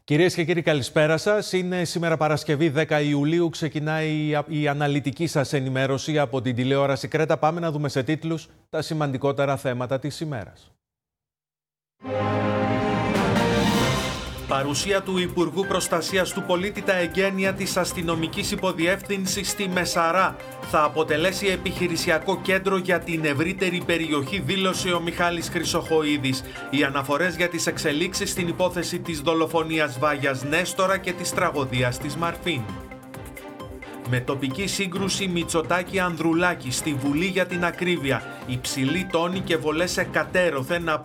Κυρίες και κύριοι, καλησπέρα σας. Είναι σήμερα Παρασκευή 10 Ιουλίου. Ξεκινάει η αναλυτική σας ενημέρωση από την τηλεόραση Κρέτα. Πάμε να δούμε σε τίτλους τα σημαντικότερα θέματα της ημέρας. Παρουσία του Υπουργού Προστασίας του Πολίτη τα εγγένεια της αστυνομικής υποδιεύθυνσης στη Μεσαρά θα αποτελέσει επιχειρησιακό κέντρο για την ευρύτερη περιοχή, δήλωσε ο Μιχάλης Χρυσοχοΐδης. Οι αναφορές για τις εξελίξεις στην υπόθεση της δολοφονίας Βάγιας Νέστορα και της τραγωδίας της Μαρφίν. Με τοπική σύγκρουση Μητσοτάκη-Ανδρουλάκη στη Βουλή για την ακρίβεια, υψηλή τόνη και βολές εκατέρωθεν από